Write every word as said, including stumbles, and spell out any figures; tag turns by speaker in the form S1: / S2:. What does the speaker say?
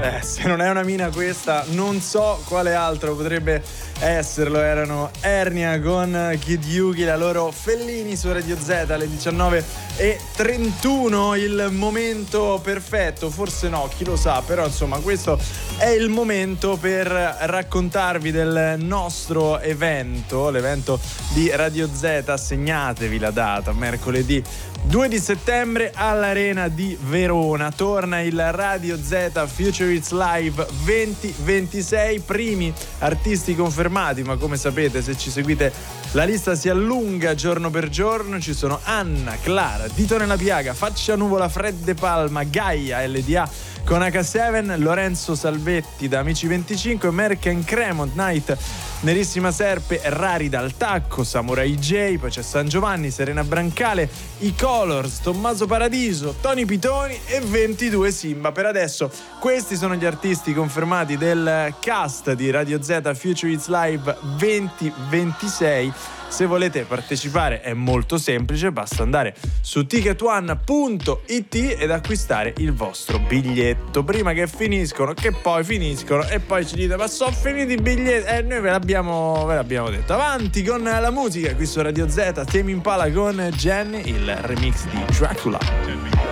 S1: Eh, se non è una mina questa, non so quale altro potrebbe esserlo. Erano Ernia con Kid Yugi, la loro Fellini su Radio Z alle diciannove e trentuno, il momento perfetto, forse no, chi lo sa, però insomma questo è il momento per raccontarvi del nostro evento, l'evento di Radio Z. Segnatevi la data, mercoledì due di settembre all'Arena di Verona torna il Radio Z Future Hits Live venti ventisei, primi artisti confermati, ma come sapete, se ci seguite, la lista si allunga giorno per giorno. Ci sono Anna, Clara, Dito nella Piaga, Faccia Nuvola, Fred De Palma, Gaia, L D A con acca sette, Lorenzo Salvetti da Amici venticinque, Merken Cremont, Night, Nerissima Serpe, Rari dal Tacco, Samurai J, poi c'è San Giovanni, Serena Brancale, I Colors, Tommaso Paradiso, Tony Pitoni e ventidue Simba. Per adesso questi sono gli artisti confermati del cast di Radio Z Future Hits Live venti ventisei. Se volete partecipare è molto semplice, basta andare su ticket one punto it ed acquistare il vostro biglietto prima che finiscono, che poi finiscono e poi ci dite ma sono finiti i biglietti, e eh, noi ve l'abbiamo, ve l'abbiamo detto. Avanti con la musica qui su Radio Z, Tame Impala con Jenny, il remix di Dracula.